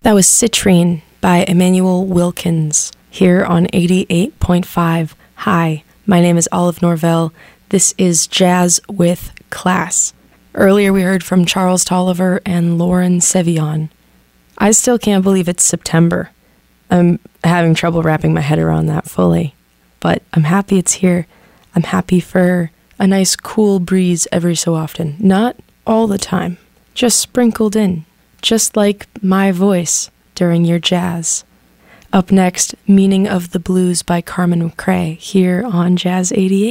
That was Citrine by Emmanuel Wilkins here on 88.5. Hi, my name is Olive Norvell. This is Jazz with Class. Earlier we heard from Charles Tolliver and Lauren Sevion. I still can't believe it's September. I'm having trouble wrapping my head around that fully, but I'm happy it's here. I'm happy for a nice cool breeze every so often. Not all the time, just sprinkled in, just like my voice during your jazz. Up next, Meaning of the Blues by Carmen McRae here on Jazz 88.